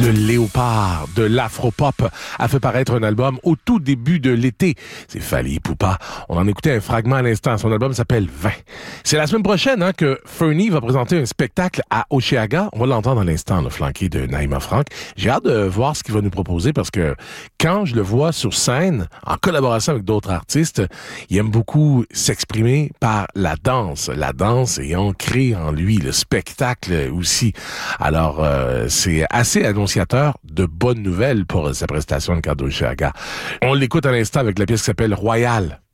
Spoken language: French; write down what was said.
Le Léopard de l'Afropop a fait paraître un album au tout début de l'été. C'est Fally Ipupa. On en écoutait un fragment à l'instant. Son album s'appelle 20. C'est la semaine prochaine que Fernie va présenter un spectacle à Oshéaga. On va l'entendre à l'instant, flanqué de Naïma Franck. J'ai hâte de voir ce qu'il va nous proposer parce que quand je le vois sur scène, en collaboration avec d'autres artistes, il aime beaucoup s'exprimer par la danse. La danse est ancrée en lui, le spectacle aussi. Alors, c'est assez annonciateur de bonnes nouvelles pour sa prestation de cadre d'Oshéaga. On l'écoute à l'instant avec la pièce qui s'appelle Royal.